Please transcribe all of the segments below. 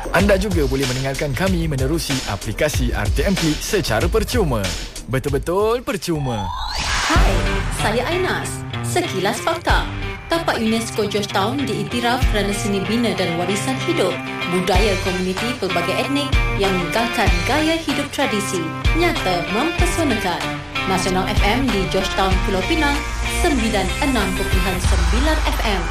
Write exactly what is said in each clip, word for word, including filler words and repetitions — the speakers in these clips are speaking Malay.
Anda juga boleh mendengarkan kami menerusi aplikasi R T M Klik secara percuma. Betul-betul percuma. Hai, saya Ainas. Sekilas fakta. Tapak UNESCO Georgetown diiktiraf kerana seni bina dan warisan hidup, budaya komuniti pelbagai etnik yang menggalakkan gaya hidup tradisi, nyata mempesonakan. Nasional F M di Georgetown, Pulau Pinang, sembilan puluh enam perpuluhan sembilan F M.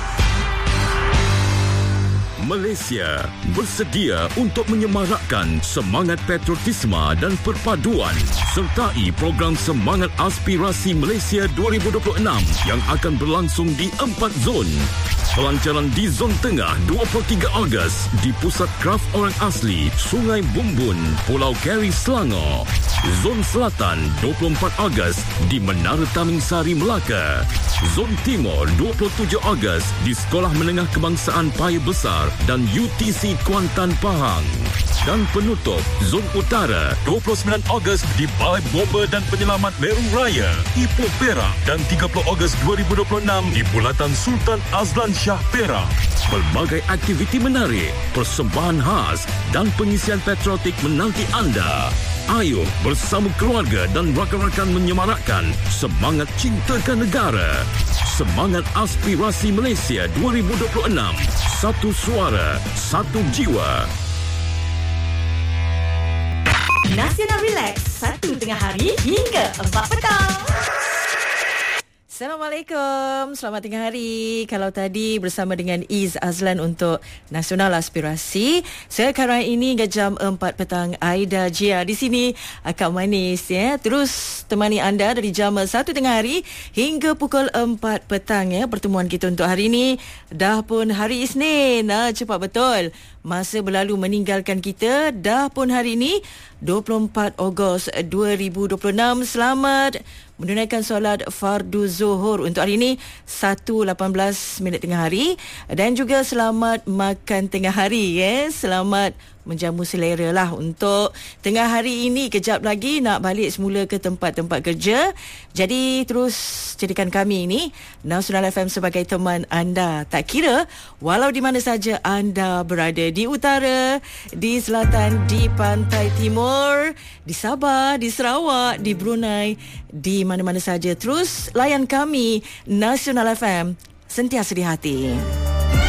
Malaysia bersedia untuk menyemarakkan semangat patriotisme dan perpaduan sertai program Semangat Aspirasi Malaysia dua ribu dua puluh enam yang akan berlangsung di empat zon. Pelancaran di Zon Tengah dua puluh tiga Ogos di Pusat Kraf Orang Asli, Sungai Bumbun, Pulau Keri, Selangor. Zon Selatan dua puluh empat Ogos di Menara Taming Sari, Melaka. Zon Timur dua puluh tujuh Ogos di Sekolah Menengah Kebangsaan Paya Besar dan U T C Kuantan, Pahang. Dan penutup Zon Utara dua puluh sembilan Ogos di Balai Bomba dan Penyelamat Meru Raya, Ipoh, Perak, dan tiga puluh Ogos dua ribu dua puluh enam di Bulatan Sultan Azlan Shah, Perak. Pelbagai aktiviti menarik, persembahan khas dan pengisian patriotik menanti anda. Ayo bersama keluarga dan rakan-rakan menyemarakkan semangat cintakan negara. Semangat Aspirasi Malaysia dua ribu dua puluh enam. Satu suara, satu jiwa. Nasional Relax, satu tengah hari hingga empat petang. Assalamualaikum, selamat tengah hari. Kalau tadi bersama dengan Iz Azlan untuk Nasional Aspirasi, sekarang ini jam empat petang, Aida Jia di sini Akak Manis ya, terus temani anda dari jam satu tengah hari hingga pukul empat petang ya. Pertemuan kita untuk hari ini dah pun hari Isnin. Nah, cepat betul. Masa berlalu meninggalkan kita, dah pun hari ini dua puluh empat Ogos dua ribu dua puluh enam. Selamat menunaikan solat fardu zuhur untuk hari ini satu lapan belas minit tengah hari, dan juga selamat makan tengah hari ya. Selamat menjamu selera lah untuk tengah hari ini. Kejap lagi nak balik semula ke tempat-tempat kerja. Jadi terus jadikan kami ini Nasional F M sebagai teman anda. Tak kira walau di mana saja anda berada, di utara, di selatan, di pantai timur, di Sabah, di Sarawak, di Brunei, di mana-mana saja, terus layan kami Nasional F M sentiasa di hati.